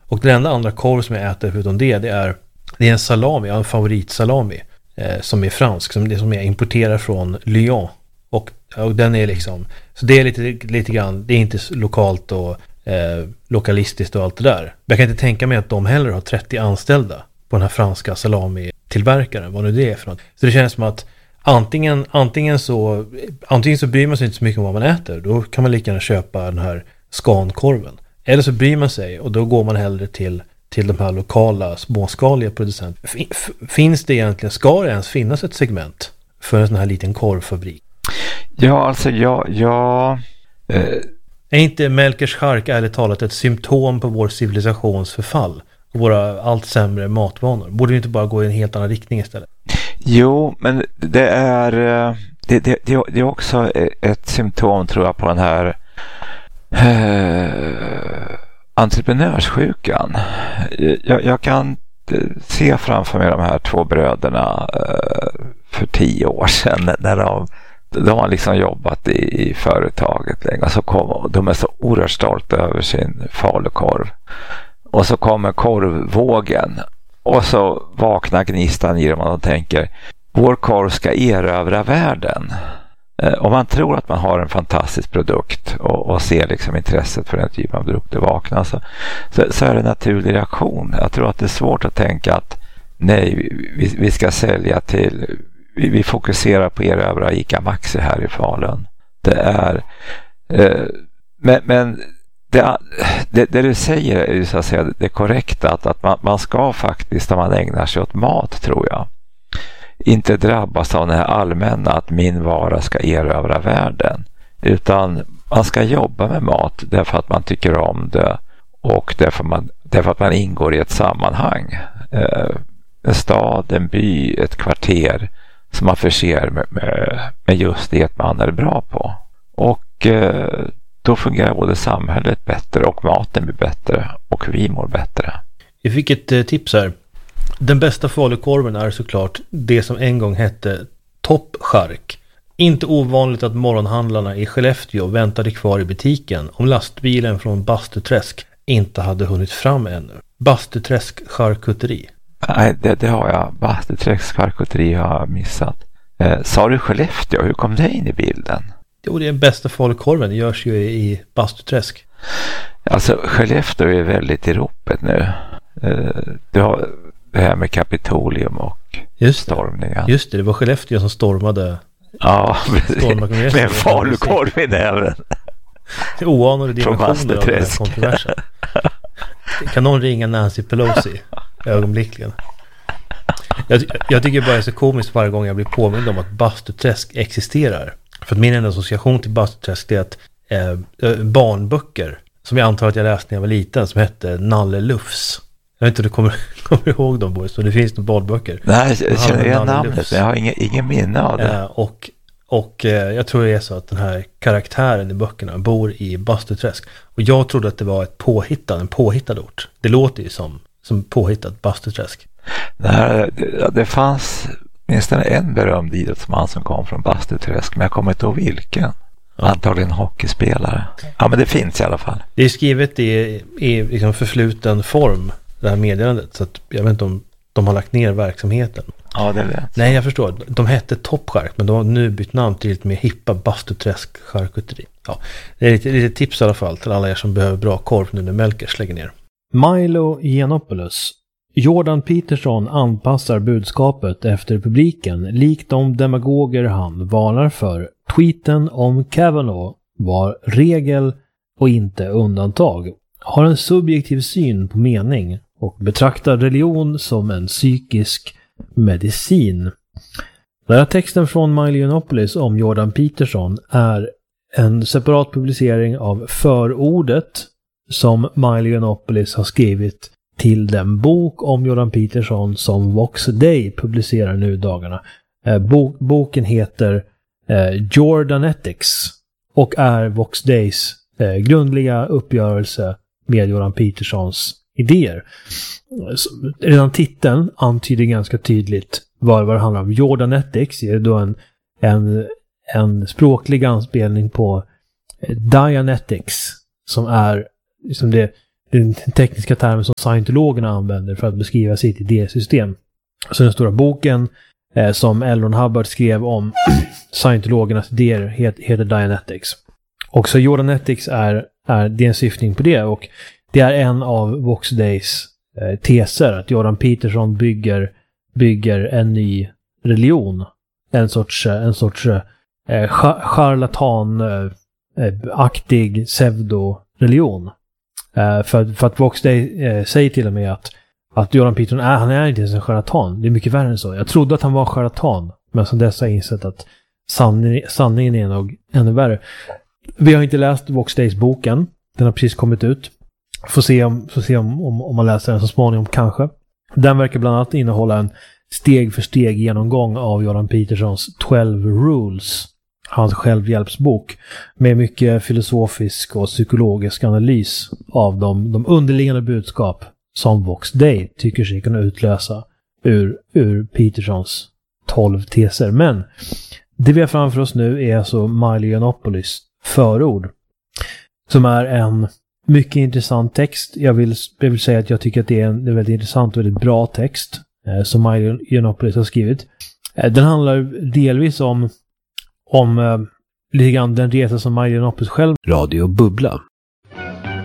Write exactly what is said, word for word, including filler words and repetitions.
Och den enda andra korv som jag äter förutom det, det är, det är en salami, en favoritsalami eh, som är fransk, som, det som jag importerar från Lyon. Och, och den är liksom, så det är lite, lite grann, det är inte lokalt och eh, lokalistiskt och allt det där. Men jag kan inte tänka mig att de heller har trettio anställda på den här franska salami-tillverkaren, vad nu det är för något. Så det känns som att antingen, antingen, så, antingen så bryr man sig inte så mycket om vad man äter, då kan man lika gärna köpa den här skankorven. Eller så bryr man sig och då går man hellre till, till de här lokala småskaliga producenterna. F- finns det egentligen, ska det ens finnas ett segment för en sån här liten korvfabrik? Ja, alltså jag... jag eh... Är inte Melkers Chark ärligt talat ett symptom på vår civilisations förfall och våra allt sämre matvanor? Borde vi inte bara gå i en helt annan riktning istället? Jo, men det är det, det, det, det är också ett symptom, tror jag, på den här eh, entreprenörssjukan. Jag, jag kan se framför mig de här två bröderna eh, för tio år sedan när de De har liksom jobbat i, i företaget länge. Så kom, de är så oerhört stolta över sin falukorv. Och så kommer korvvågen. Och så vaknar gnistan i dem och de tänker, vår korv ska erövra världen. Eh, och man tror att man har en fantastisk produkt och, och ser liksom intresset för den typen av produkter vakna. Så, så, så är det en naturlig reaktion. Jag tror att det är svårt att tänka att nej, vi, vi ska sälja till... Vi, vi fokuserar på erövra Ica Maxi här i Falun. Det är eh, men, men det, det, det du säger är ju så att säga det korrekta, att, att man, man ska faktiskt, när man ägnar sig åt mat, tror jag, inte drabbas av den här allmänna att min vara ska erövra världen, utan man ska jobba med mat därför att man tycker om det och därför, man, därför att man ingår i ett sammanhang, eh, en stad, en by, ett kvarter som man förser med, med, med just det man är bra på. Och eh, då fungerar både samhället bättre och maten blir bättre och vi mår bättre. Jag fick ett eh, tips här. Den bästa falukorven är såklart det som en gång hette Topp Chark. Inte ovanligt att morgonhandlarna i Skellefteå väntade kvar i butiken om lastbilen från Bastuträsk inte hade hunnit fram ännu. Bastuträsk charkuteri. Nej, det, det har jag. Bastuträsk charkuteri har jag missat. Eh, sa du Skellefteå? Hur kom det in i bilden? Jo, det är den bästa falukorven. Det görs ju i, i Bastuträsk. Alltså, Skellefteå är väldigt i ropet nu. Eh, du har det här med Kapitolium och just stormningen. Just det, det var Skellefteå som stormade. Ja, med en falukorv i näven. Oanade dimensioner av den här kontroversen. Kan någon ringa Nancy Pelosi ögonblickligen? Jag, jag tycker bara det är så komiskt varje gång jag blir påmind om att Bastuträsk existerar. För att min enda association till Bastuträsk är att eh, barnböcker som jag antar att jag läste när jag var liten, som hette Nalle Lufs. Jag vet inte om du kommer, kommer ihåg dem, Boris. Så det finns några barnböcker. Nej, jag känner igen namnet, men jag har ingen, ingen minne av det. Eh, och och eh, jag tror det är så att den här karaktären i böckerna bor i Bastuträsk. Och jag trodde att det var ett påhittad, en påhittad ort. Det låter ju som, som påhittat Bastuträsk. Det, det, det fanns minstone en berömd idrottsman som kom från Bastuträsk, men jag kommer inte ihåg vilken. Ja. Antagligen hockeyspelare. Ja, men det finns i alla fall. Det är skrivet i, i liksom förfluten form, det här meddelandet. Så att jag vet inte om de har lagt ner verksamheten. Ja, det är det. Nej, jag förstår. De hette Topp Chark, men de har nu bytt namn till lite mer hippa Bastuträsk charkuteri. Ja, det är lite, lite tips i alla fall till alla er som behöver bra korv nu när Melkers lägger ner. Milo Yiannopoulos. Jordan Peterson anpassar budskapet efter publiken, likt de demagoger han varnar för. Tweeten om Kavanaugh var regel och inte undantag. Har en subjektiv syn på mening och betraktar religion som en psykisk medicin. Den här texten från Milo Yiannopoulos om Jordan Peterson är en separat publicering av förordet som Milo Yiannopoulos har skrivit till den bok om Jordan Peterson som Vox Day publicerar nu i dagarna. Eh, bok, boken heter eh, Jordanetics och är Vox Days eh, grundliga uppgörelse med Jordan Petersons idéer. Så, redan titeln antyder ganska tydligt vad, vad det handlar om. Jordanetics är då en, en, en språklig anspelning på eh, Dianetics, som är liksom det, den tekniska termen som scientologerna använder för att beskriva sitt idésystem. Så den stora boken eh, som L. Ron Hubbard skrev om scientologernas idéer het, heter Dianetics. Och så Jordanetics är, är det är en syftning på det, och det är en av Vox Days eh, teser att Jordan Peterson bygger, bygger en ny religion. En sorts, en sorts eh, charlatan eh, aktig pseudo-religion. Uh, för, för att Vox Day uh, säger till och med att, att Jordan Peterson är, han är inte ens en charlatan. Det är mycket värre än så. Jag trodde att han var charlatan, men som dess har jag insett att sanning, sanningen är nog ännu värre. Vi har inte läst Vox Days boken. Den har precis kommit ut. Får se om, får se om, om, om man läser den så småningom kanske. Den verkar bland annat innehålla en steg för steg genomgång av Jordan Petersons tolv rules. Hans självhjälpsbok med mycket filosofisk och psykologisk analys av de, de underliggande budskap som Vox Day tycker sig kunna utlösa ur, ur Petersons tolv teser. Men det vi har framför oss nu är alltså Milo Yiannopoulos förord, som är en mycket intressant text. Jag vill, jag vill säga att jag tycker att det är en, det är väldigt intressant och väldigt bra text eh, som Milo Yiannopoulos har skrivit. Eh, den handlar delvis om om eh, lite grann den resa som Milo Yiannopoulos själv. Radio Bubbla.